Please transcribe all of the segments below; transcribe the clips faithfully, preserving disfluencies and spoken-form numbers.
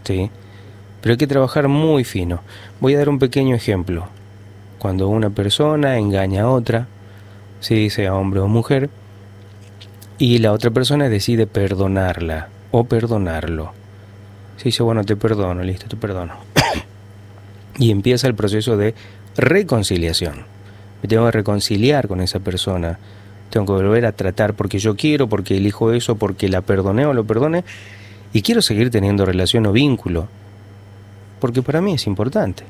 ¿sí? Pero hay que trabajar muy fino. Voy a dar un pequeño ejemplo. Cuando una persona engaña a otra, ¿sí? Sea hombre o mujer, y la otra persona decide perdonarla o perdonarlo. Se dice, bueno, te perdono, listo, te perdono. Y empieza el proceso de reconciliación. Me tengo que reconciliar con esa persona. Tengo que volver a tratar porque yo quiero, porque elijo eso, porque la perdoné o lo perdone. Y quiero seguir teniendo relación o vínculo. Porque para mí es importante.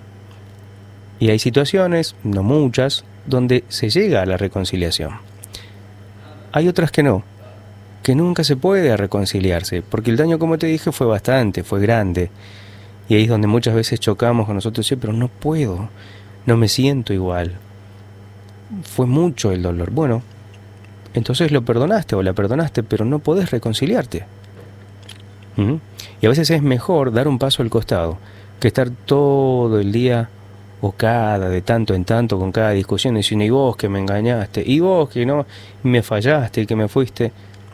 Y hay situaciones, no muchas, donde se llega a la reconciliación. Hay otras que no. Que nunca se puede reconciliarse. Porque el daño, como te dije, fue bastante, fue grande. Y ahí es donde muchas veces chocamos con nosotros. Sí, pero no puedo. No me siento igual. Fue mucho el dolor. Bueno, entonces lo perdonaste o la perdonaste, pero no podés reconciliarte. ¿Mm? Y a veces es mejor dar un paso al costado que estar todo el día o cada de tanto en tanto con cada discusión diciendo, y vos que me engañaste, y vos que no me fallaste y que me fuiste.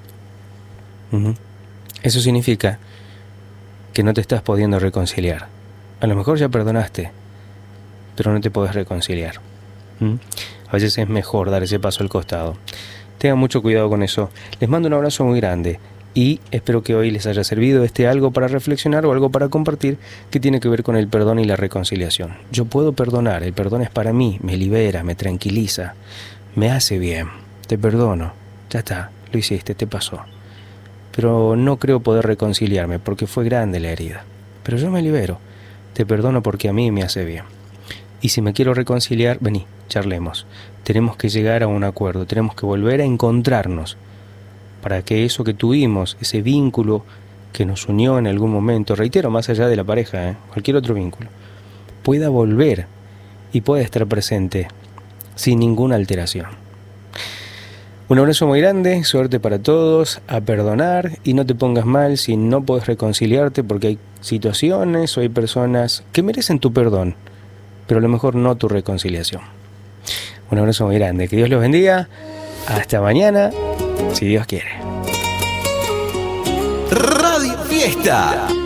¿Mm? Eso significa que no te estás pudiendo reconciliar. A lo mejor ya perdonaste, pero no te podés reconciliar. ¿Mm? A veces es mejor dar ese paso al costado. Tengan mucho cuidado con eso. Les mando un abrazo muy grande y espero que hoy les haya servido este algo para reflexionar o algo para compartir que tiene que ver con el perdón y la reconciliación. Yo puedo perdonar, el perdón es para mí, me libera, me tranquiliza, me hace bien. Te perdono, ya está, lo hiciste, te pasó. Pero no creo poder reconciliarme porque fue grande la herida. Pero yo me libero, te perdono porque a mí me hace bien. Y si me quiero reconciliar, vení, charlemos. Tenemos que llegar a un acuerdo, tenemos que volver a encontrarnos para que eso que tuvimos, ese vínculo que nos unió en algún momento, reitero, más allá de la pareja, ¿eh? cualquier otro vínculo, pueda volver y pueda estar presente sin ninguna alteración. Un abrazo muy grande, suerte para todos, a perdonar y no te pongas mal si no podés reconciliarte porque hay situaciones o hay personas que merecen tu perdón, pero a lo mejor no tu reconciliación. Un abrazo muy grande, que Dios los bendiga, hasta mañana, si Dios quiere. Radio Fiesta.